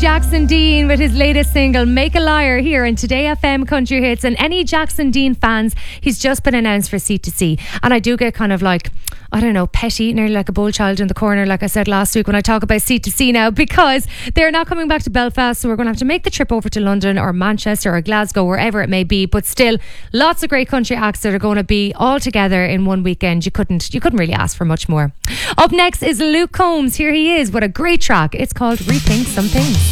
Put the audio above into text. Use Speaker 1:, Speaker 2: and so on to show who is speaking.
Speaker 1: Jackson Dean with his latest single, Make a Liar, here in Today FM Country Hits. And any Jackson Dean fans, he's just been announced for C2C. And I do get kind of like, I don't know, petty, nearly like a bull child in the corner, like I said last week when I talk about C2C now, because they're not coming back to Belfast, so we're going to have to make the trip over to London or Manchester or Glasgow, wherever it may be. But still, lots of great country acts that are going to be all together in one weekend. You couldn't really ask for much more. Up next is Luke Combs. Here he is with a great track. It's called Rethink Some Things.